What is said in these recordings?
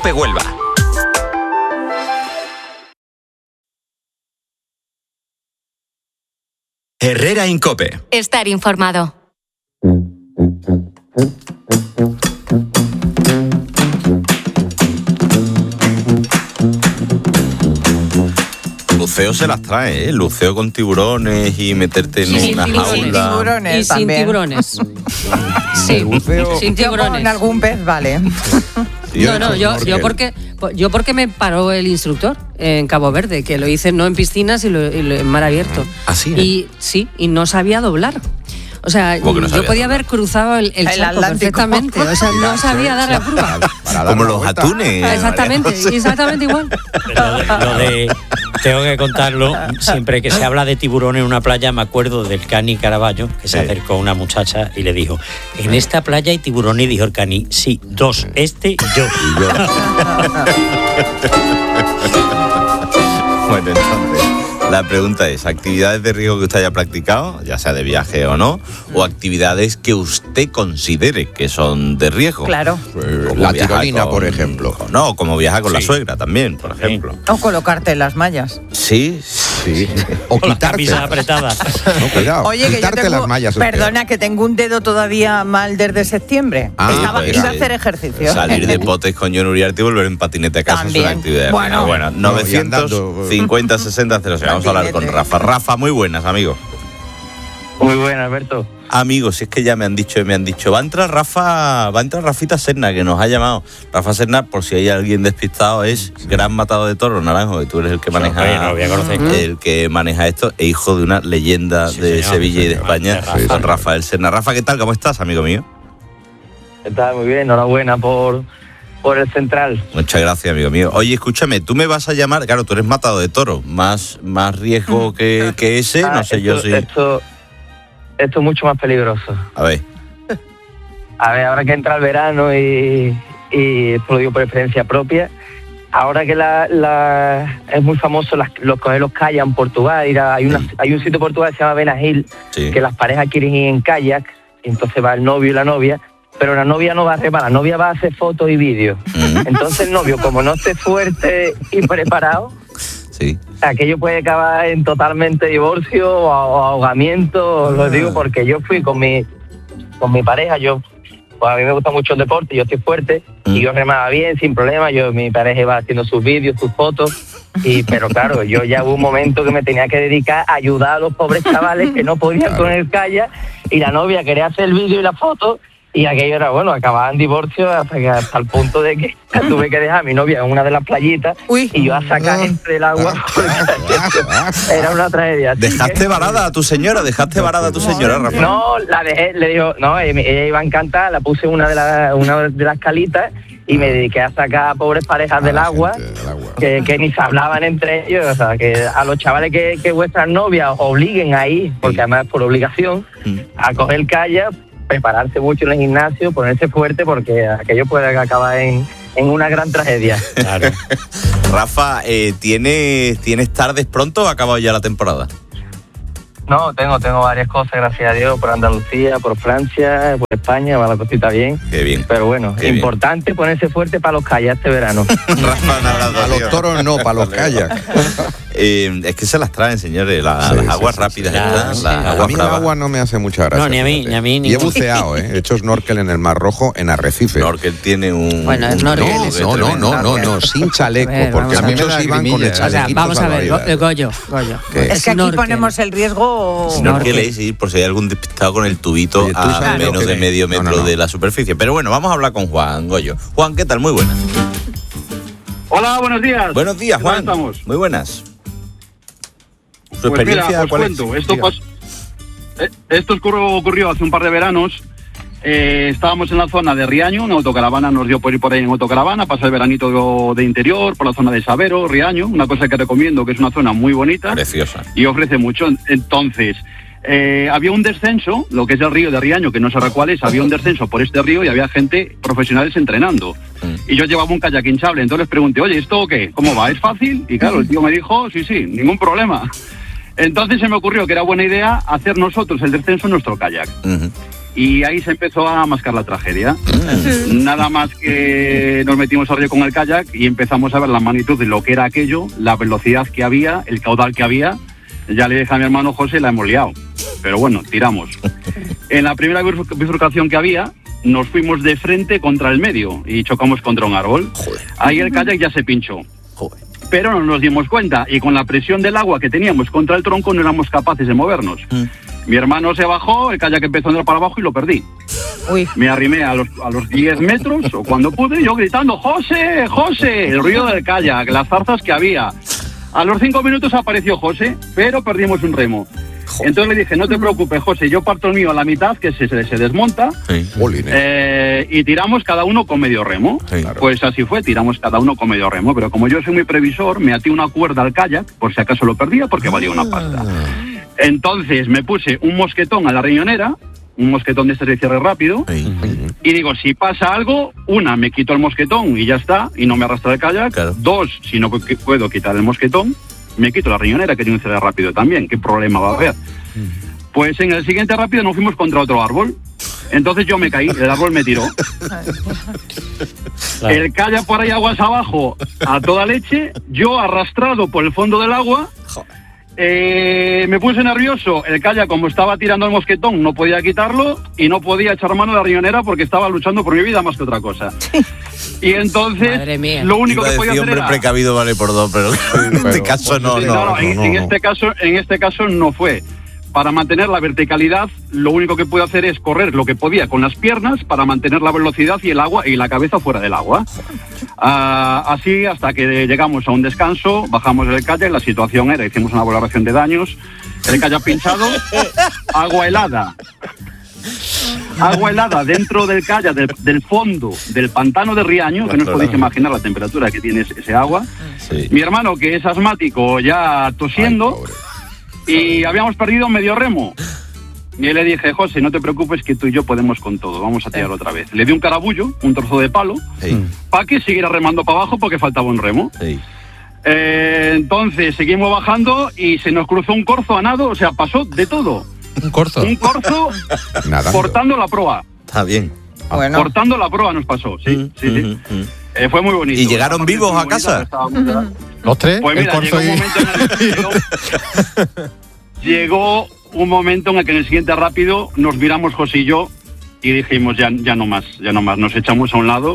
COPE Huelva. Herrera en COPE. Estar informado. Luceo se las trae, ¿eh? Luceo con tiburones y meterte en una jaula. Sin tiburones Y sin también. tiburones. Sí, sin tiburones. En algún pez, vale. Yo porque me paró el instructor en Cabo Verde, que lo hice no en piscinas y en mar abierto. ¿Así? Y no sabía doblar. O sea, yo podía haber cruzado el charco perfectamente. O sea, no sabía dar la curva. Como los atunes. Exactamente igual. Tengo que contarlo, siempre que se habla de tiburón en una playa, me acuerdo del Cani Caraballo, que se acercó a una muchacha y le dijo, en esta playa hay tiburón, y dijo el Cani, sí, 2, y yo. Bueno, entonces, la pregunta es, ¿actividades de riesgo que usted haya practicado, ya sea de viaje o no, o actividades que usted considere que son de riesgo? Claro. La tirolina, por ejemplo. No, como viajar con la suegra también, por ejemplo. O colocarte las mallas. Sí. O con la quitarte. camisa apretada. No, cuidado. Oye, que yo quitarte tengo, las mallas. perdona, que tengo un dedo todavía mal desde septiembre. Iba a hacer ejercicio. Salir de potes con John Uriarte y volver en patinete a casa También. es una actividad. Bueno, 950 60 0. Vamos a hablar con Rafa. Rafa, muy buenas, amigo. Muy buenas, Alberto. Amigos, si es que ya me han dicho, va a entrar Rafita Serna, que nos ha llamado. Rafa Serna, por si hay alguien despistado, es gran matador de toros, Naranjo, que tú eres el que maneja esto, e hijo de una leyenda de Sevilla y de España, don Rafael Serna. Rafa, ¿qué tal? ¿Cómo estás, amigo mío? Está muy bien, enhorabuena por el central. Muchas gracias, amigo mío. Oye, escúchame, tú me vas a llamar, claro, tú eres matador de toros, más riesgo que ese, no sé yo si... Esto es mucho más peligroso. A ver, ahora que entra el verano y esto lo digo por experiencia propia, ahora que es muy famoso coger los kayaks en Portugal, hay un sitio en Portugal que se llama Benagil, que las parejas quieren ir en kayak, y entonces va el novio y la novia, pero la novia no va a remar, la novia va a hacer fotos y vídeos. Entonces el novio, como no esté fuerte y preparado, aquello puede acabar en totalmente divorcio o ahogamiento. Lo digo porque yo fui con mi pareja, pues a mí me gusta mucho el deporte, yo estoy fuerte y yo remaba bien, sin problema, mi pareja iba haciendo sus vídeos, sus fotos, pero claro, yo ya hubo un momento que me tenía que dedicar a ayudar a los pobres chavales que no podían con el kayak, y la novia quería hacer el vídeo y la foto, y aquello era, acababa en divorcio hasta el punto de que tuve que dejar a mi novia en una de las playitas y yo a sacar entre el agua. Era una tragedia. ¿Dejaste varada a tu señora, Rafa? No, la dejé, le digo, no, ella iba encantada, la puse en una de las calitas y me dediqué a sacar a pobres parejas del agua, que ni se hablaban entre ellos. O sea, que a los chavales que vuestras novias os obliguen a ir, porque además es por obligación, a coger el kayak, prepararse mucho en el gimnasio, ponerse fuerte, porque aquello puede acabar en una gran tragedia. Claro. Rafa, ¿tienes tardes pronto o ha acabado ya la temporada? No, tengo varias cosas, gracias a Dios, por Andalucía, por Francia, por España, va la cosita bien. Qué bien. Pero bueno, importante ponerse fuerte para los kayaks este verano. Rafa, un abrazo, para los toros no, para los kayaks. Es que se las traen, señores, las aguas rápidas. A mí el agua no me hace mucha gracia. No, ni a mí. Y he buceado, he hecho snorkel en el Mar Rojo, en Arrecife. Snorkel tiene un... Bueno, snorkel No, sin chaleco, porque a mí muchos iban con el chalequito. Vamos a ver, Goyo. Es que aquí ponemos el riesgo... Snorkel es ir por si hay algún despistado con el tubito a menos de medio metro de la superficie. Pero bueno, vamos a hablar con Juan Goyo. Juan, ¿qué tal? Muy buenas. Hola, buenos días. Buenos días, Juan. Estamos? Muy buenas. ¿Su pues experiencia mira, os cuál cuento. es? Esto ocurrió hace un par de veranos. Estábamos en la zona de Riaño, una autocaravana nos dio por ir por ahí en autocaravana, pasar el veranito de interior, por la zona de Sabero, Riaño, una cosa que recomiendo, que es una zona muy bonita. Preciosa. Y ofrece mucho. Entonces, había un descenso, lo que es el río de Riaño, que no sé cuál es, había un descenso por este río y había gente profesionales entrenando. Y yo llevaba un kayak hinchable, entonces les pregunté, oye, ¿esto qué? ¿Cómo va? ¿Es fácil? Y claro, el tío me dijo, sí, ningún problema. Entonces se me ocurrió que era buena idea hacer nosotros el descenso en nuestro kayak. Y ahí se empezó a mascar la tragedia. Nada más que nos metimos al río con el kayak y empezamos a ver la magnitud de lo que era aquello, la velocidad que había, el caudal que había. Ya le dije a mi hermano José, la hemos liado. Pero bueno, tiramos. En la primera bifurcación que había, nos fuimos de frente contra el medio y chocamos contra un árbol. Joder. Ahí el kayak ya se pinchó. Joder. Pero no nos dimos cuenta y con la presión del agua que teníamos contra el tronco no éramos capaces de movernos. Mi hermano se bajó, el kayak empezó a andar para abajo y lo perdí. Uy. Me arrimé a los 10 metros o cuando pude, yo gritando, ¡José, José! El ruido del kayak, las zarzas que había. A los 5 minutos apareció José, pero perdimos un remo. Entonces le dije, no te preocupes, José, yo parto el mío a la mitad, que se desmonta, y tiramos cada uno con medio remo. Sí. Pues así fue, tiramos cada uno con medio remo, pero como yo soy muy previsor, me até una cuerda al kayak, por si acaso lo perdía, porque valía una pasta. Entonces me puse un mosquetón a la riñonera, un mosquetón de este de cierre rápido, y digo, si pasa algo, una, me quito el mosquetón y ya está, y no me arrastra el kayak. Claro. 2, si no puedo quitar el mosquetón, me quito la riñonera, que tiene un cierre rápido también. ¿Qué problema va a haber? Pues en el siguiente rápido nos fuimos contra otro árbol. Entonces yo me caí, el árbol me tiró. El kayak por ahí aguas abajo a toda leche, yo arrastrado por el fondo del agua. Me puse nervioso, el kayak como estaba tirando el mosquetón no podía quitarlo y no podía echar mano de la riñonera porque estaba luchando por mi vida más que otra cosa. Y entonces lo único que podía hacer hombre era... precavido vale por dos, pero en este caso no. En este caso no fue. Para mantener la verticalidad, lo único que pude hacer es correr lo que podía con las piernas para mantener la velocidad y el agua y la cabeza fuera del agua. Así hasta que llegamos a un descanso, bajamos el kayak, la situación era, hicimos una valoración de daños, el kayak pinchado, agua helada dentro del kayak, del fondo del pantano de Riaño, que no os podéis imaginar la temperatura que tiene ese agua. Sí. Mi hermano, que es asmático, ya tosiendo. Y habíamos perdido medio remo. Y le dije, José, no te preocupes que tú y yo podemos con todo, vamos a tirar otra vez. Le di un carabullo, un trozo de palo, para que siguiera remando para abajo porque faltaba un remo. Entonces seguimos bajando y se nos cruzó un corzo a nado, o sea, pasó de todo. ¿Un corzo? Un corzo cortando la proa. Está bien. Bueno. Cortando la proa nos pasó, sí. Fue muy bonito. ¿Y llegaron vivos a casa? ¿Los tres? Pues mira, llegó un momento en el que en el siguiente rápido nos miramos José y yo y dijimos ya no más. Nos echamos a un lado.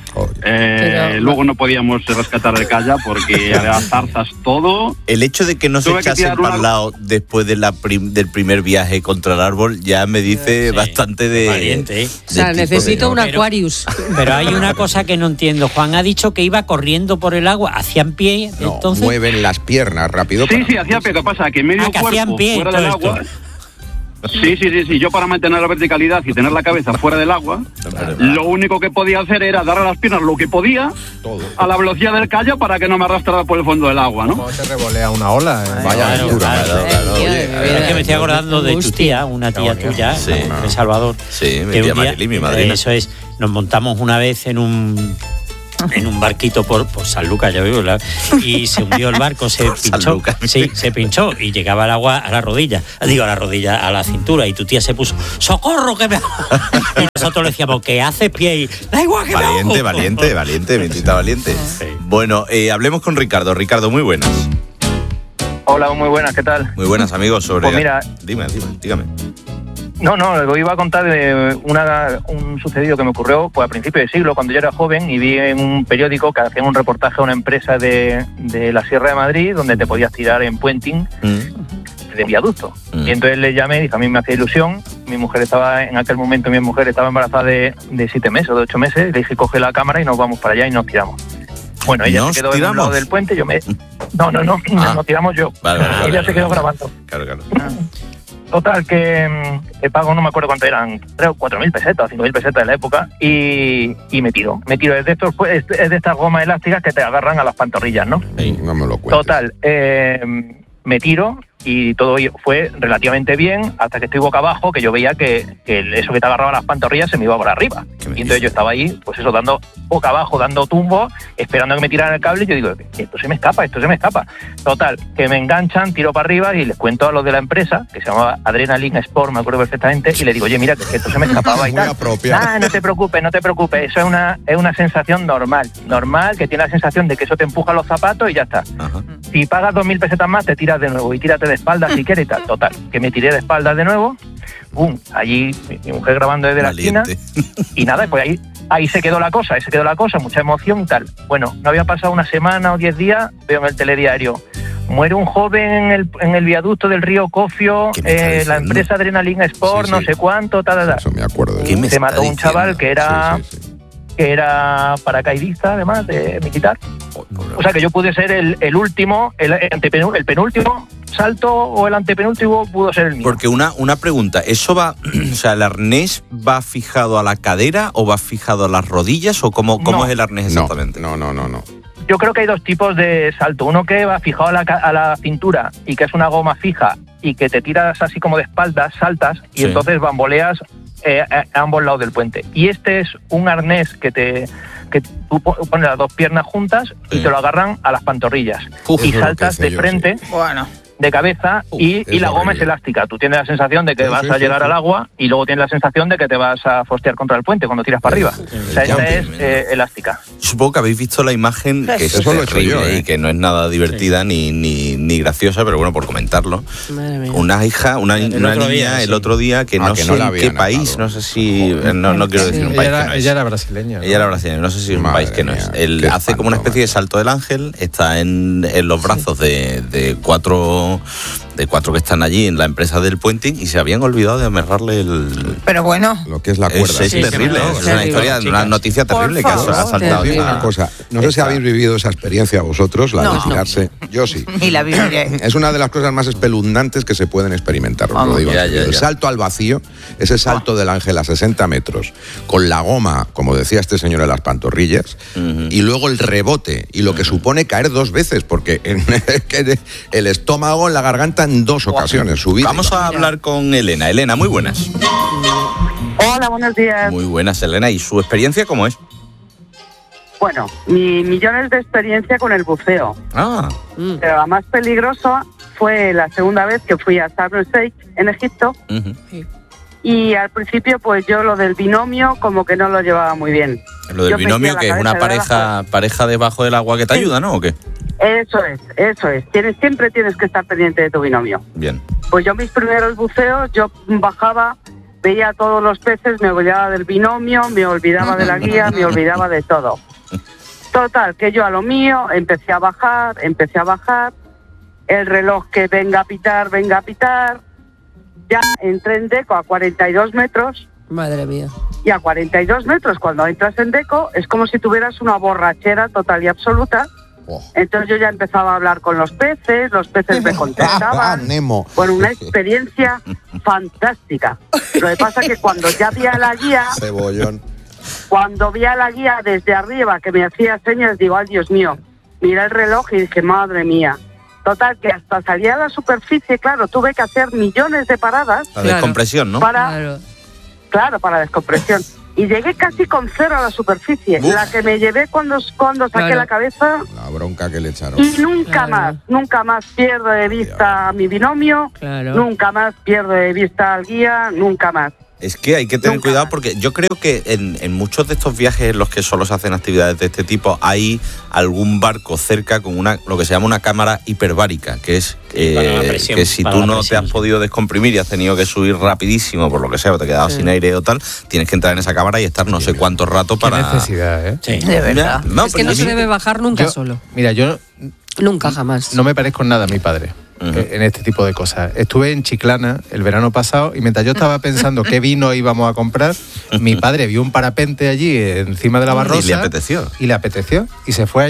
Luego no podíamos rescatar el kayak porque había zarzas todo. El hecho de que no se echasen para el lado después de del primer viaje contra el árbol ya me dice bastante de... Valiente, ¿eh? O sea, necesito un Aquarius. Pero hay una cosa que no entiendo. Juan ha dicho que iba corriendo por el agua, hacían pie, entonces... mueven las piernas rápido. Sí, hacía pie. ¿Qué pasa? Que medio cuerpo pie, fuera del agua... Sí. Yo para mantener la verticalidad y tener la cabeza fuera del agua, lo único que podía hacer era darle a las piernas lo que podía a la velocidad del kayak para que no me arrastrara por el fondo del agua, ¿no? ¿Cómo se revolea una ola? Vaya claro. Es que me estoy acordando de tu tía, una tía tuya, de Salvador. Sí, mi tía Marilí, mi madrina. Eso es, nos montamos una vez en un barquito por San Lucas, ya vivo, y se hundió el barco, se pinchó. Sí, se pinchó y llegaba el agua a la rodilla, a la cintura, y tu tía se puso, ¡socorro que me... Y nosotros le decíamos, ¿qué haces, pie? Y, da igual que Valiente, mentita valiente. Sí. Bueno, hablemos con Ricardo. Ricardo, muy buenas. Hola, muy buenas, ¿qué tal? Muy buenas, amigos. Sobre... Pues mira... Dígame. No, lo iba a contar de un sucedido que me ocurrió pues a principios de siglo, cuando yo era joven, y vi en un periódico que hacían un reportaje a una empresa de la Sierra de Madrid donde te podías tirar en puenting de viaducto. Y entonces le llamé, dije, a mí me hacía ilusión, en aquel momento mi mujer estaba embarazada de 7 meses o de 8 meses, le dije, coge la cámara y nos vamos para allá y nos tiramos. Bueno, ella se quedó en un lado del puente, nos tiramos yo. Vale, ella se quedó grabando. Claro. Total, que el pago no me acuerdo cuánto eran, 3 o 4.000 pesetas, 5.000 pesetas de la época, y me tiro. Es de estas gomas elásticas que te agarran a las pantorrillas, ¿no? No me lo cuentes. Total, me tiro y todo fue relativamente bien hasta que estoy boca abajo, que yo veía que eso que te agarraba las pantorrillas se me iba por arriba. Y entonces yo estaba ahí, pues eso, dando boca abajo, dando tumbo, esperando a que me tiraran el cable, y yo digo, esto se me escapa. Total, que me enganchan, tiro para arriba y les cuento a los de la empresa, que se llamaba Adrenaline Sport, me acuerdo perfectamente, y le digo, oye, mira, que esto se me escapaba y tal. No te preocupes, eso es una sensación normal, que tiene la sensación de que eso te empuja los zapatos y ya está. Ajá. Si pagas 2.000 pesetas más, te tiras de nuevo y tírate de espaldas si quieres y tal. Total, que me tiré de espaldas de nuevo, allí mi mujer grabando desde Valiente. la esquina, y nada, pues ahí se quedó la cosa, mucha emoción y tal. Bueno, no había pasado una semana o 10 días, veo en el telediario, muere un joven en el viaducto del río Cofio, la empresa Adrenaline Sport, no sé cuánto, Eso me acuerdo. Se mató un chaval que era... que era paracaidista, además, de militar. O sea, que yo pude ser el último, el penúltimo salto, o el antepenúltimo pudo ser el mío. Porque una pregunta, ¿eso va, o sea, el arnés va fijado a la cadera o va fijado a las rodillas, o cómo es el arnés exactamente? No. Yo creo que hay dos tipos de salto. Uno que va fijado a la cintura y que es una goma fija y que te tiras así como de espaldas, saltas, y entonces bamboleas a ambos lados del puente. Y este es un arnés que tú pones las dos piernas juntas y te lo agarran a las pantorrillas. Y saltas de frente, de cabeza, y la goma es elástica. Tú tienes la sensación de que vas a llegar al agua, y luego tienes la sensación de que te vas a fostear contra el puente cuando tiras para arriba. O sea, esta es elástica. Supongo que habéis visto la imagen, que es terrible y que no es nada divertida ni graciosa, pero bueno, por comentarlo. Una niña el otro día que no sé en qué país, no sé si... No quiero decir un país que no es. Ella era brasileña. Ella era brasileña, no sé si es un país que no es. Él hace como una especie de salto del ángel, está en los brazos de cuatro que están allí en la empresa del puenting, y se habían olvidado de amarrarle Pero bueno, lo que es la cuerda. Es terrible, es una historia, una noticia terrible que ha saltado. Una cosa, no sé si habéis vivido esa experiencia vosotros, la de tirarse. Yo sí. Y la viviré. Es una de las cosas más espeluznantes que se pueden experimentar, os lo digo. El salto al vacío, ese salto del ángel a 60 metros, con la goma, como decía este señor, en las pantorrillas, y luego el rebote, y lo que supone caer dos veces, porque el estómago en la garganta en dos ocasiones. Vamos a hablar con Elena. Elena, muy buenas. Hola, buenos días. Muy buenas, Elena. ¿Y su experiencia cómo es? Bueno, millones de experiencia con el buceo. Pero la más peligrosa fue la segunda vez que fui a Sharm el Sheikh, en Egipto. Y al principio, pues yo lo del binomio como que no lo llevaba muy bien. Lo del binomio, que es una pareja debajo del agua que te ayuda, ¿no? ¿O qué? Eso es. Siempre tienes que estar pendiente de tu binomio. Bien. Pues yo mis primeros buceos, yo bajaba, veía a todos los peces, me olvidaba del binomio, me olvidaba de la guía, me olvidaba de todo. Total, que yo a lo mío empecé a bajar, el reloj que venga a pitar, ya entré en deco a 42 metros. Madre mía. Y a 42 metros, cuando entras en deco, es como si tuvieras una borrachera total y absoluta. Entonces yo ya empezaba a hablar con los peces me contestaban. Nemo. Bueno, una experiencia fantástica. Lo que pasa es que cuando ya vi a la guía... Cebollón. Cuando vi a la guía desde arriba, que me hacía señas, digo, ay, Dios mío, miré el reloj y dije, madre mía. Total, que hasta salir a la superficie, claro, tuve que hacer millones de paradas. La descompresión, ¿no? Claro, para descompresión. Y llegué casi con cero a la superficie. La que me llevé cuando saqué la cabeza. La bronca que le echaron. Y nunca más pierdo de vista a mi binomio. Nunca más pierdo de vista al guía, nunca más. Es que hay que tener cuidado, porque yo creo que en muchos de estos viajes en los que solo se hacen actividades de este tipo, hay algún barco cerca con lo que se llama una cámara hiperbárica, que es que si tú no te has podido descomprimir y has tenido que subir rapidísimo, por lo que sea, o te quedabas sin aire o tal, tienes que entrar en esa cámara y estar no sé cuánto rato para... Qué necesidad, ¿eh? Sí. De verdad. Es que no se debe bajar nunca solo. Mira, yo... Nunca, jamás. No me parezco en nada a mi padre. En este tipo de cosas. Estuve en Chiclana el verano pasado, y mientras yo estaba pensando qué vino íbamos a comprar, mi padre vio un parapente allí encima de la barrosa. Y le apeteció. Y se fue allí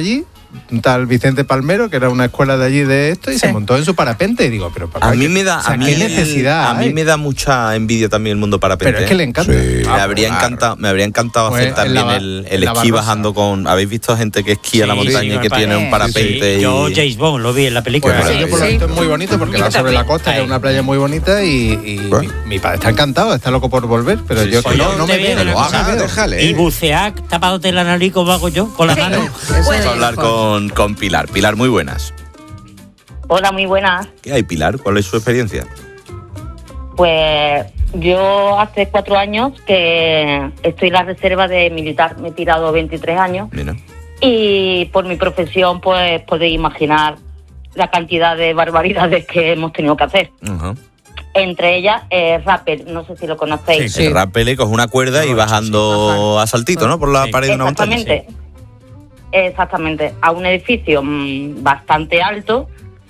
un tal Vicente Palmero, que era una escuela de allí de esto, y se montó en su parapente. Y digo, pero papá, ¿qué necesidad? A mí me da mucha envidia también el mundo parapente. Pero es que le encanta. Sí. Me habría encantado hacer también el esquí bajando con... ¿Habéis visto gente que esquía en la montaña y que tiene un parapente? Sí. Yo James Bond lo vi en la película. Pues yo por lo visto es muy bonito porque va sobre la costa, que es una playa muy bonita, y mi padre está encantado, está loco por volver, pero yo no me veo. Lo haga, déjale. Y bucear tapándote la nariz como hago yo, con la mano. Vamos a hablar con Pilar. Pilar, muy buenas. Hola, muy buenas. ¿Qué hay, Pilar? ¿Cuál es su experiencia? Pues yo hace 4 años que estoy en la reserva de militar. Me he tirado 23 años. Mira. Y por mi profesión, pues podéis imaginar la cantidad de barbaridades que hemos tenido que hacer. Uh-huh. Entre ellas, rappel, no sé si lo conocéis. Sí. El rappel coge una cuerda y bajando a saltito, ¿no? Por la pared de una montaña. Exactamente, a un edificio bastante alto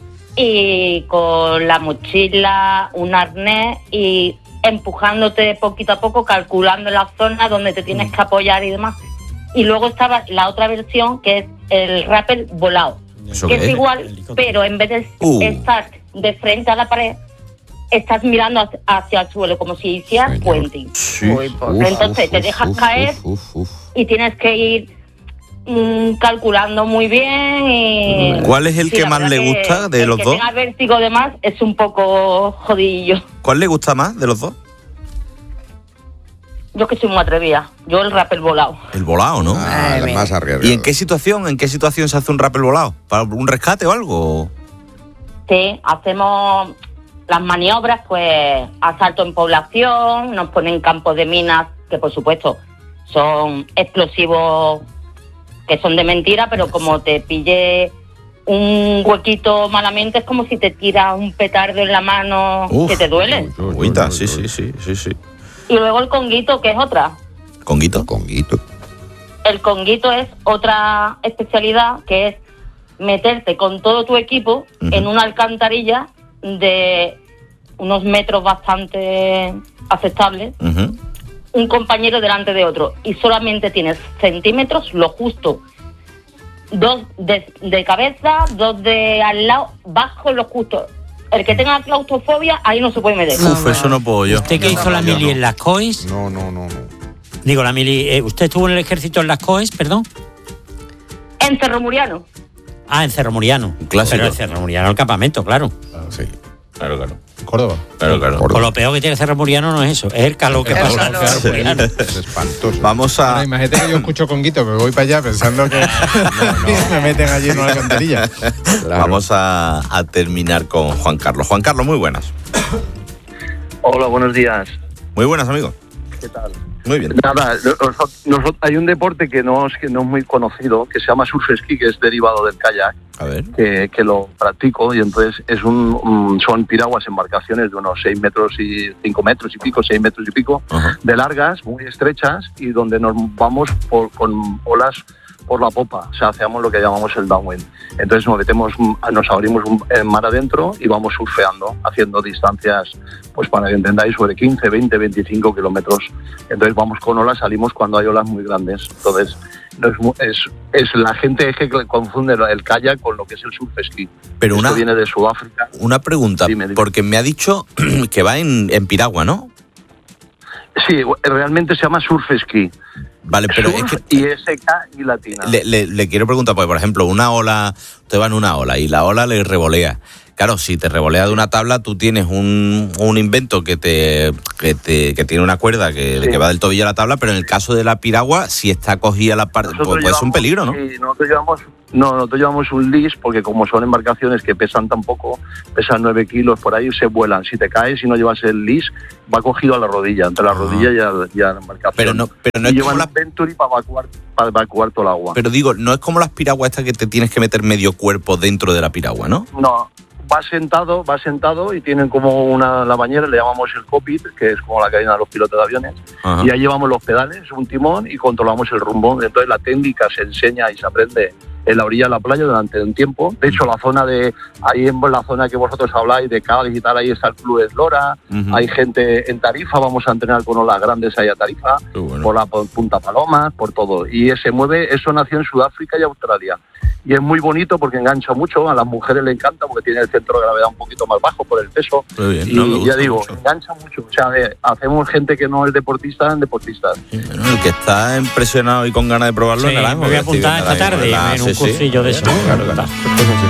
y con la mochila, un arnés y empujándote poquito a poco, calculando la zona donde te tienes que apoyar y demás. Y luego estaba la otra versión, que es el rappel volado, que es igual, pero en vez de estar de frente a la pared, estás mirando hacia el suelo, como si hicieras puenting. Sí. Entonces te dejas caer y tienes que ir calculando muy bien. Y ¿cuál es el que más le gusta de los dos? El que tenga vértigo de más es un poco jodidillo. ¿Cuál le gusta más de los dos? Yo que soy muy atrevida. Yo el rappel volado. El volado, ¿no? Más arriesgado. ¿Y en qué situación se hace un rappel volado? ¿Para un rescate o algo? Sí, hacemos las maniobras, pues asalto en población, nos ponen campos de minas que por supuesto son explosivos, que son de mentira, pero como te pille un huequito malamente, es como si te tiras un petardo en la mano. Que te duele. Sí. Y luego el conguito, que es otra. ¿Conguito? El conguito es otra especialidad, que es meterte con todo tu equipo en una alcantarilla de unos metros bastante aceptables, un compañero delante de otro, y solamente tienes centímetros, lo justo, 2 de cabeza, 2 de al lado, bajo lo justo. El que tenga claustrofobia, ahí no se puede meter. Eso no puedo yo. ¿Usted qué hizo la mili en las COES? No. Digo, la mili... ¿usted estuvo en el ejército en las COES, perdón? En Cerro Muriano. Ah, en Cerro Muriano. Clásico. Pero en Cerro Muriano el campamento, claro. Sí. Claro. Córdoba. Claro. Por lo peor que tiene Cerro Muriano no es eso, es el calor que pasa en Cerro Muriano. Es espantoso. Vamos a... Ahora, imagínate que yo escucho conguito, que voy para allá pensando que me meten allí en una alcantarilla. Claro. Vamos a terminar con Juan Carlos. Juan Carlos, muy buenas. Hola, buenos días. Muy buenas, amigo. ¿Qué tal? Muy bien. Nada, hay un deporte que no es muy conocido, que se llama surf ski, que es derivado del kayak. A ver. Que lo practico, y entonces son piraguas, embarcaciones de unos 6 metros y 5 metros y pico, 6 metros y pico, de largas, muy estrechas, y donde nos vamos con olas por la popa, o sea, hacemos lo que llamamos el downwind. Entonces nos abrimos el mar adentro y vamos surfeando, haciendo distancias, pues para que entendáis, sobre 15, 20, 25 kilómetros. Entonces vamos con olas, salimos cuando hay olas muy grandes. Entonces es la gente que confunde el kayak con lo que es el surf ski. Pero esto viene de Sudáfrica. Una pregunta, dime. Porque me ha dicho que va en piragua, ¿no? Sí, realmente se llama surf ski. Vale, pero surf es que... y SK y latina. Le quiero preguntar, porque por ejemplo, una ola, usted va en una ola y la ola le revolea. Claro, si te revolea de una tabla, tú tienes un invento que tiene una cuerda que va del tobillo a la tabla, pero en el caso de la piragua, si está cogida la parte, pues es un peligro, ¿no? Sí, nosotros llevamos un leash, porque como son embarcaciones que pesan tan poco, pesan 9 kilos por ahí, se vuelan. Si te caes y no llevas el leash, va cogido a la rodilla, entre la rodilla y a la embarcación. Pero no y es llevan como la Venturi para evacuar todo el agua. Pero digo, no es como las piraguas estas que te tienes que meter medio cuerpo dentro de la piragua, ¿no? No. Va sentado y tienen como la bañera, le llamamos el cockpit, que es como la cabina de los pilotos de aviones. Ajá. Y ahí llevamos los pedales, un timón y controlamos el rumbo. Entonces la técnica se enseña y se aprende en la orilla de la playa durante un tiempo. De hecho, ahí en la zona que vosotros habláis de Cádiz y tal, ahí está el Club Eslora. Hay gente en Tarifa, vamos a entrenar con olas grandes ahí a Tarifa, por Punta Palomas, por todo. Y se mueve, eso nació en Sudáfrica y Australia. y es muy bonito porque engancha mucho, a las mujeres le encanta porque tiene el centro de gravedad un poquito más bajo por el peso. Bien, y ya digo, mucho. Engancha mucho. O sea, hacemos gente que no es deportista en deportistas. Sí, el que está impresionado y con ganas de probarlo, me voy a apuntar esta tarde en un cursillo de eso. Claro.